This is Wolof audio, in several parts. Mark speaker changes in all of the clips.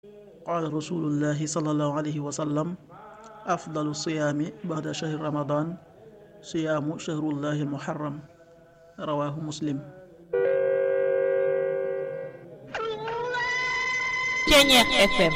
Speaker 1: qaala rasulullahi sallallahu alayhi wa sallam afdalu siyaami ba'da shahri ramadan siyaamu shahrullahi almuharram rawaahu muslim.
Speaker 2: Ceeñeex FM.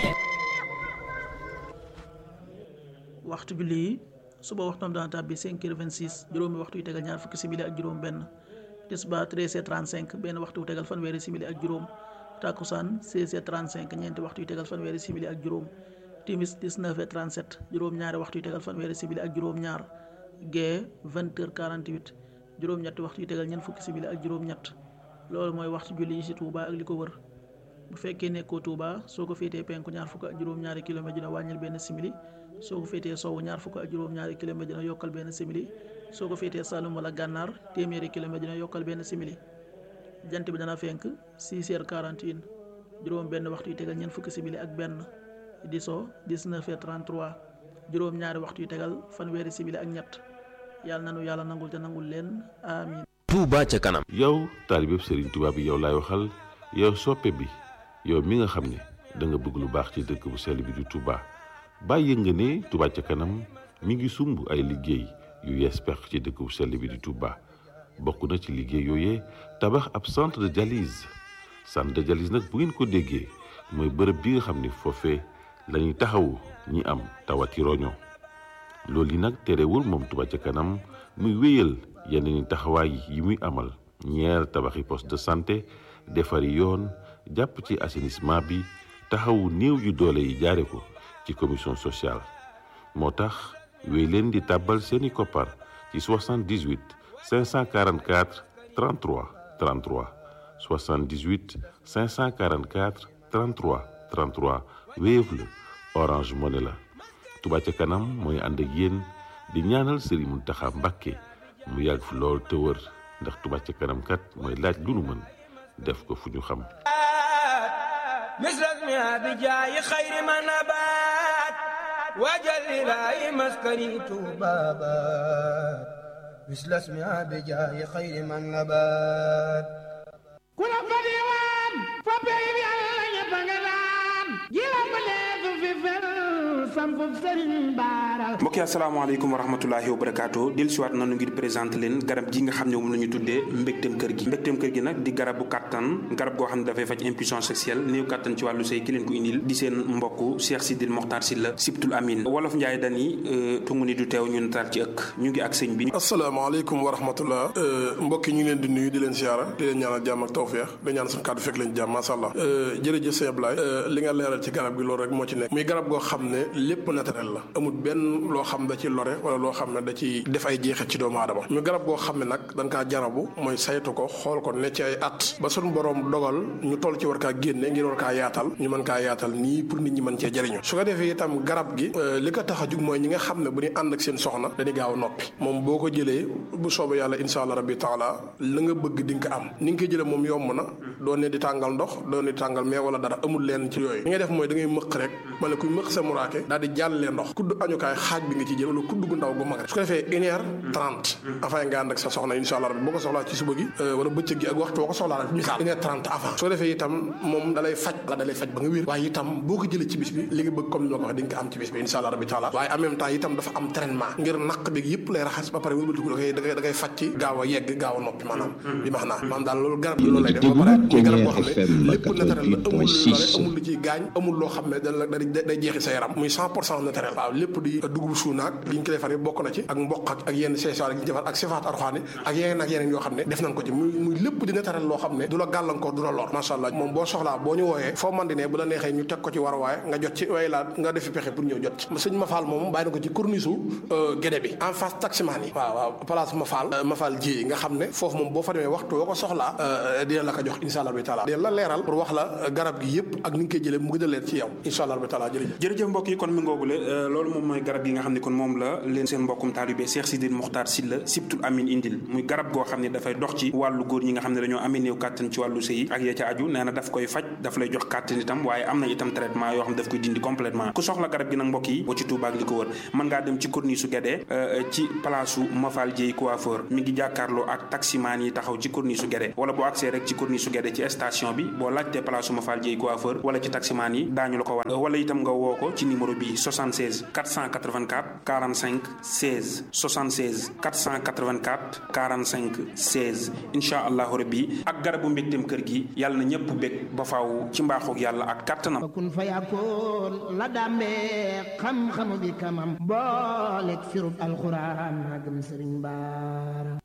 Speaker 1: waxtu julli yi suba waxtam dana tàbbi 5h26 juróomi waxtu yu tegal ñaar fukki simili ak juróom benn, tisbaar 13h35 benn waxtu yu tegal fanweeri simili ak juróom, takkusaan 16h35 ñeenti waxtu yu tegal fanweeri simili ak juróom, timis 19h37 juróom ñaari waxtu yu tegal fanweeri simili ak juróom ñaar, gee 20h48 juróom ñetti waxtu yu tegal ñeent fukki simili ak juróom ñett. loolu mooy waxtu julli yi ci Touba ak li ko wër. bu fekkee nekkoo Touba soo ko féetee penku ñaar fukk ak juróom ñaari kilomètre dina wàññil benn simili, soo ko féetee sowwu ñaar fukk ak juróom ñaari kilomètre dina yokkal benn simili, soo ko féetee Saloum wala Gànnaar téeméeri kilomètre dina yokkal benn simili. jant bi dana fenk 6h41 juróom benn waxtu yu tegal ñeent fukki simili ak benn, di so 19h33 juróom ñaari waxtu yu tegal fanweeri simili ak ñett. yàlla nanu yàlla nangul te nangul leen amiin.
Speaker 3: Touba ca kanam.
Speaker 4: yow taalibeb Serigne Touba bi yow laay waxal, yow soppe bi, yow mi nga xam ne da nga bëgg lu baax ci dëkk bu sell bi di Touba. bàyyi nga ne Touba ca kanam mi ngi sumb ay liggéey yu yees peq ci dëkk bu sell bi di Touba. bokk na ci liggéey yooyee tabax ab centre de dialyse. centre de dialyse nag bu ngeen ko déggee mooy bërëb bi nga xam ne foofee la ñuy taxawu ñi am tawati roño. loolu yi nag terewul moom Touba ca kanam muy wéyal yeneen taxawaay yi muy amal ñeer tabaxi poste de santé, defari yoon, jàpp ci assainissement bi, taxawu néew yu doole yi jaare ko ci commission sociale. moo tax wéy leen di tàbbal seeni koppar ci 78 544 33 33 78 544 33 33 Wave la, Orange Money la. Touba ca kanam mooy ànd ak yéen di ñaanal Serigne Mountakha Mbacké mu yàgg fi lool te wër, ndax Touba ca kanam kat mooy laaj lu nu mën def ko fu ñu xam.
Speaker 5: misras mi abijaayi xayri ma nabaat wajal ilaahi maskani tuubaabaat misras mi abijaayi xayri ma nabaat
Speaker 6: ku la fa diwaan fa pey bi Yàlla ñëpp nga daan jila ma leesu fi fel sampu Sëriñ Baara.
Speaker 7: mbokk yi asalaamaaleykum wa rahmatulahi wa barakaatu dellusiwaat nañu ngir présenté leen garab gi nga xam ne moom la ñu tuddee mbégteem kër gi. mbégteem kër gi nag di garabu kattan, garab goo xam ne dafay faj impuissance sexuelle, néew kattan ci wàllu sëy. ki leen ko indil di seen mbokk Cheikh Sidil Mokhtar Sylla Sibtul Amin. wolof Njaay dani tungu ni du teew ñu nataal ci ëkk. ñu ngi ak sëñ bi.
Speaker 8: asalaamaaleykum wa rahmatullah mbokk yi ñu ngi leen di nuyu di leen siyaara di leen ñaanal jàmm ak tawfeex di ñaan suñu kàddu fekk leen jàmm masha Allah. jërëjëf sëñ Ablaye li nga leeral ci garab gi loolu rek moo ci nekk muy garab goo xam ne lépp naturel la, amul benn loo xam da ci lore wala loo xam ne da ci def ay jeexit ci doomu aadama. muy garab goo xam ne nag dañ kaa jarabu mooy saytu ko xool ko ne ci ay at ba suñu borom dogal ñu toll ci war kaa génne ngir war kaa yaatal ñu mën kaa yaatal nii pour nit ñi mën cee jëriñu. su ko defee itam garab gi li ko tax a jug mooy ñi nga xam ne bu ñu ànd ak seen soxna dañuy gaaw a noppi. moom boo ko jëlee bu soobee yàlla insha Allah rabbi taala la nga bëgg di nga ko am. ni nga koy jëlee moom yomb na, doon ne di tàngal ndox, doon ne di tàngal mais wala dara amul leen ci yooyu. li ngay def mooy da ngay mëq rek ma ne kuy mëq sa muraake daal di jàllee ndox kudd añukaay xaaj bi nga ci jël wala kudd gu ndaw gu mag rek. su ko defee 1h30 avant nga ànd ak sa soxna insha Allah rabbi boo ko soxlaa ci suba gi wala bëccëg gi ak waxtu boo ko soxlaa rek misaal 1h30 avant. su ko defee itam moom dalay faj ba nga wér, waaye itam boo ko jëlee ci bis bi li nga bëgg comme ni ma ko waxee di nga ko am ci bis bi insha Allah rabbi taala. waaye en même temps itam dafa am traitement ngir naq bi yëpp lay raxas ba pare wëlbatiku da ngay faj ci gaaw a yegg gaaw a noppi maanaam bi max naa maanaam daal loolu garab loolu lay def ba pare muy garab boo xam ne lépp naturel la, amul lore amul lu ciy gaañ, amul loo xam ne day jeexi sa yaram, muy 100% naturel. waaw lépp di dugub suunaak li ñu ko defar bokk na ci ak mboq ak yenn seesaar yi ñu defar ak sifaat arxaani ak yeneen yoo xam ne def nañ ko ci muy lépp di naturel loo xam ne du la gàllankoor du la lor masha Allah. moom boo soxlaa boo ñu wooyee foo man di ne bu la neexee ñu teg ko ci war waaye nga jot ci way laa nga defi pexe pour ñëw jot ci. sëñ Mafal moom bàyyi na ko ci corniche Gédé bi en face taximaan yi. waaw place Mafal ji nga xam ne foofu moom boo fa demee waxtu boo ko soxlaa dina la ko jox insha Allah bi taala dina la leeral pour wax la garab gi yëpp ak ni nga koy jëlee mu gën a leer ci yow insha Allah bi taala. jërëjëf
Speaker 7: mbokk yi kon mi ngoogule loolu moom mooy garab yi nga xam ne kon moom la leen seen mbokkum taalibe Cheikh Sidil Mokhtar Sylla Sibtul Amin indil muy garab goo xam ne dafay dox ci wàllu góor ñi nga xam ne dañoo amee néew kàttan ci wàllu sëy ak ya ca aju nee na daf koy faj daf lay jox kàttan itam waaye am na itam traitement yoo xam ne daf koy dindi complètement ku soxla garab gi nag mbokk yi boo ci Touba ak li ko wër mën ngaa dem ci corniche su Guédé ci place u Mafal Dieye coiffeur mi ngi jàkkaarloo ak taximaan yi taxaw ci corniche su Guédé wala boo accès rek ci corniche su Guédé ci station bi boo laajtee place u Mafal Dieye coiffeur wala ci taximaan yi daañu la ko wan wala itam nga woo ko ci numéro bi 76 484 45 16 76 484 45 16 incha allahu rabbi ak garabu mbégteem kër gi yàlla na ñëpp bég ba faaw ci mbaaxoog yàlla ak kàttanam.
Speaker 6: kun fa yakkoon la dàmbee xam-xamu bi kamam booleeg firub alxuraan magam sëriñ baara.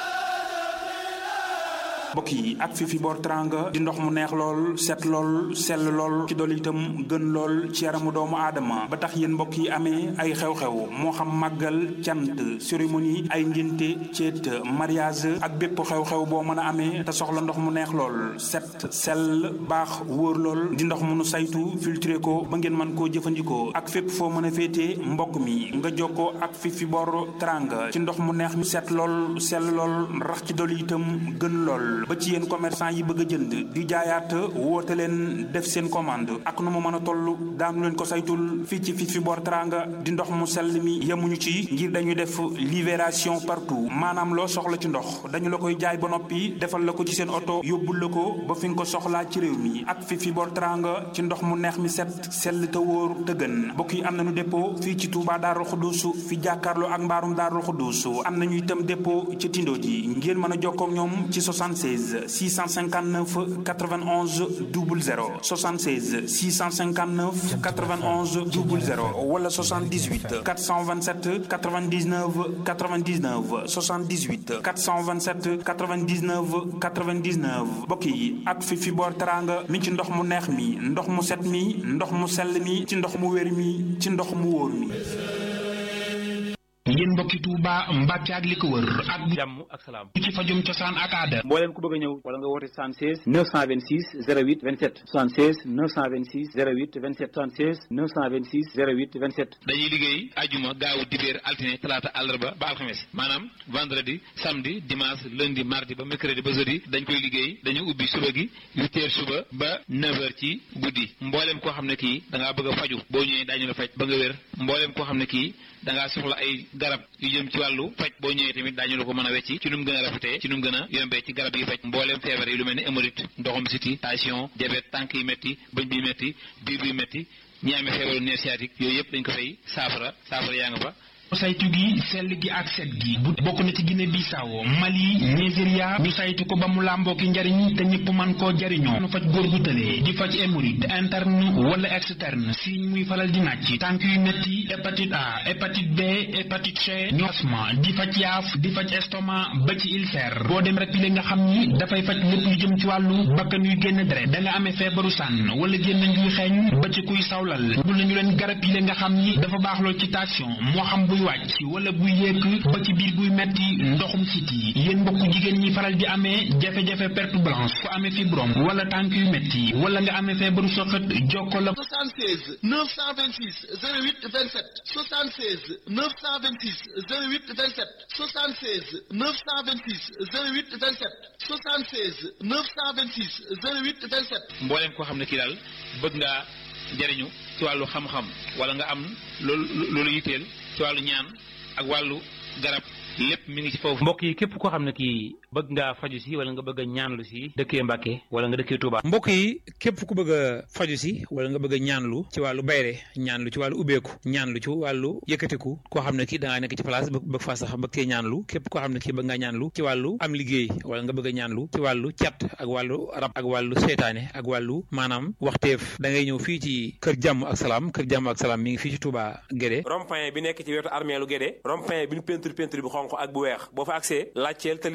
Speaker 7: mbokk yi ak Fifi Bor Teranga di ndox mu neex lool set lool sell lool ci dool itam gën lool ci yaramu doomu aadama ba tax yéen mbokk yi amee ay xew-xew moo xam màggal cant cérémonie ay ngénte ceet mariage ak bépp xew-xew boo mën a amee te soxla ndox mu neex lool set sell baax wóor lool di ndox mu nu saytu filtré ko ba ngeen mën koo jëfandikoo ak fépp foo mën a féetee mbokk mi nga jokkoo ak Fifi Bor Teranga ci ndox mu neex mi set lool sell lool rax ci dool itam gën lool ba ci yéen commerçant yi bëgg a jënd di jaayaat woote leen def seen commande ak nu mu mën a toll daanu leen ko saytul fii ci Fifi Bor Teranga di ndox mu sell mi yemuñu ci ngir dañuy def livraison partout maanaam loo soxla ci ndox dañu la koy jaay ba noppi defal la ko ci seen oto yóbbul la ko ba fi nga ko soxlaa ci réew mi ak Fifi Bor Teranga ci ndox mu neex mi set sell te wóor te gën mbokk yi am nañu dépôt fii ci Touba Darou Khoudoss fi jàkkaarloo ak mbaarum Darou Khoudoss am nañu itam dépôt ci Tindo ji ngeen mën a jokkoo ak ñoom ci 659 91 00 76 659 91 00 wala 78 427 99 99 78 427 99 99 mbokk yi ak Fifi Bor Teranga mi ci ndox mu neex mi ndox mu set mi ndox mu sell mi ci ndox mu wér mi ci ndox mu wóor mi.
Speaker 3: yéen mbokki Touba Mbacke ak li ko wër ak
Speaker 9: jàmm ak salaam
Speaker 3: ci fajum cosaan ak aada
Speaker 9: mbooleem ku bëgg a ñëw wala nga woote 76 926 08 27 76 926 08 27 76 926 08 27
Speaker 3: dañuy liggéey ajuma gaawu dibéer altine talaata àllarba ba alxames maanaam vendredi samedi dimanche lundi mardi ba mercredi ba jeudi dañ koy liggéey dañu ubbi suba gi 8h suba ba 9h ci guddi mbooleem koo xam ne kii da ngaa bëgg a faju boo ñëwee daañu la faj ba nga wér mbooleem koo xam ne kii da ngaa soxla ay garab yu jëm ci wàllu faj boo ñëwee tamit daañu la ko mën a wecci ci nu mu gën a rafetee ci nu mu gën a yombee ci garab yi faj mbooleem feebar yi lu mel ni hémorroïde ndoxum siti tension diabète tànk yi métti bëñ bi métti biir bi métti ñi amee feebaru nerf sciatique yooyu yëpp dañ ko fay saafara yaa nga fa saytu gi sell gi ak set gi bu bokk na ci Guinée Bissau Mali Nigeria ñu saytu ko ba mu làmboo ki njariñ te ñëpp man koo jariñoo nu faj góor gu tëlee di faj hémorroïde interne wala externe si muy faral di nàcc tànk yu metti hépatite A hépatite B hépatite C ñu asma di faj yaaf di faj estomac ba ci ulcère boo dem rek li nga xam ni dafay faj lépp lu jëm ci wàllu bakkan yuy génn deret da nga amee feebaru sànn wala génn njuy xeeñ ba ci kuy sawlal bul nañu leen garab yi nga xam ni dafa baax lool ci tension moo xam buy wàcc wala buy yéeg ba ci biir buy metti ndoxum siti yéen mbokku jigéen ñi faral di amee jafe-jafe perte blanche ku amee fibrome wala tànk yu metti wala nga amee feebaru soxat jokko la
Speaker 10: 76 926 08 27 76 926 08 27 76 926 08 27 76 926 08 27
Speaker 3: mbooleem koo xam ne kii daal bëgg ngaa jariñu ci wàllu xam-xam wala nga am loolu yitteel ci wàllu ñaan ak wàllu garab lépp mi ngi ci foofu.
Speaker 9: mbokk yi képp koo xam ne kii bëgg ngaa faju si wala nga bëgg a ñaanlu si dëkkee Mbàkke wala nga dëkkee Touba.
Speaker 11: mbokk yi képp ku bëgg a faju si wala nga bëgg a ñaanlu ci wàllu bayre ñaanlu ci wàllu ubbeeku ñaanlu ci wàllu yëkkatiku koo xam ne kii da ngaa nekk ci place bëgg faa sax bëgg cee ñaanlu képp koo xam ne kii bëgg ngaa ñaanlu ci wàllu am liggéey wala nga bëgg a ñaanlu ci wàllu cat ak wàllu rab ak wàllu seytaane ak wàllu maanaam waxteef da ngay ñëw fii ci kër jàmm ak salaam kër jàmm ak salaam mi ngi fii ci Touba Guédé
Speaker 12: rond-point bi nekk ci wetu armeelu Guédé rond-point bi ñu peinture bi xonq ak bu weex boo fa accès laajteel tali bi jëm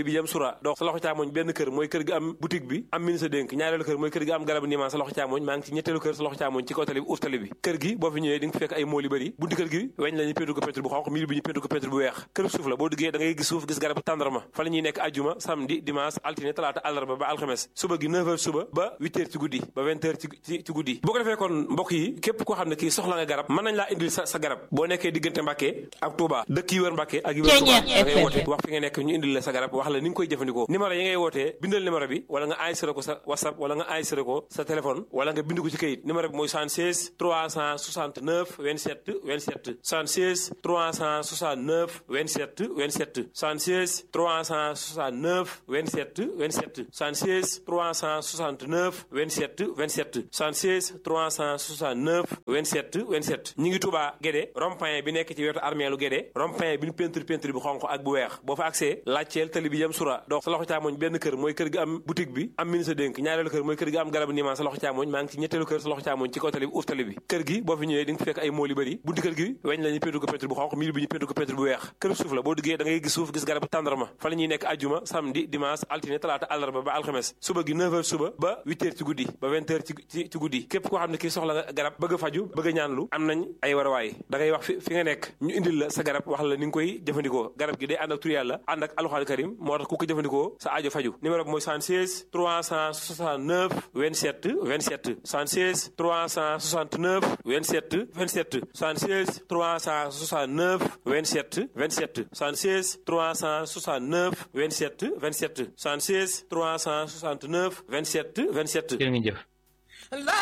Speaker 12: Sura dox sa loxo càmmoñ benn kër mooy kër gi am boutique bi am ministre dénk ñaareelu kër mooy kër gi am garabu niimaan sa loxo càmmoñ maa ngi ci ñetteelu kër sa loxo càmmoñ ci kaw tali bi uuf tali bi kër gi boo fi ñëwee di nga fekk ay mool yu bëri bunti kër gi weñ la ñu peinture ko peinture bu xonq miir bi ñu peinture ko peinture bu weex kër suuf la boo duggee da ngay gis suuf gis garabu tàndarma fa la ñuy nekk ajjuma samedi dimanche altine talaata àllarba ba alxames suba gi 9h suba ba 8h ci guddi ba 20h ci guddi boo ko defee kon mbokk yi képp koo xam ne kii soxla nga garab mën nañ laa indil sa garab boo nekkee diggante Mbàkke ak Touba dëkk yi wër Mbàkke ak yi wër Touba da ngay woote wax fi nga nekk ñu indil la sa garab wax la ni nga koy jëfandikoo numéro yi ngay wootee bindal numéro bi wala nga enregistré ko sa WhatsApp wala nga enregistré ko sa téléphone wala nga bind ko ci kayit numéro bi mooy 76 369 27 27 76 369 27 27 76 369 27 27 76 369 27 27 76 369 27 27 ñi ngi Touba Guédé rond-point bi nekk ci wetu armeelu Guédé rond-point bi ñu peinture bi xonq ak bu weex boo fa accès laajteel tali bi yem Sura dox sa loxo càmmoñ benn kër mooy kër gi am boutique bi am ministre dénk ñaareelu kër mooy kër gi am garabu niimaan sa loxo càmmoñ maa ngi ci ñetteelu kër sa loxo càmmoñ ci kaw tali bi uuf tali bi kër gi boo fi ñëwee di nga fekk ay mool yu bëri bunti kër gi weñ la ñu peinture ko peinture bu xonq miir bi ñu peinture ko peinture bu weex kër suuf la boo duggee da ngay gis suuf gis garabu tàndarma fa la ñuy nekk ajjuma samedi dimanche altine talaata àllarba ba alxames suba gi 9h suba ba 8h ci guddi ba 20h ci guddi képp koo xam ne kii soxla nga garab bëgg a faju bëgg a ñaanlu am nañ ay warawaay da ngay wax fi nga nekk ñu indil la sa garab wax la ni nga koy jëfandikoo garab gi day ànd ak tur yàlla ànd ak alxuraan karim moo tax ku ko jëfandikoo sa aajo faju numéro bi mooy 76 369 27 27 76 369 27 27 76 369 27 27 76 369 27 27 76 369 27 27
Speaker 11: jërë ngeen jëf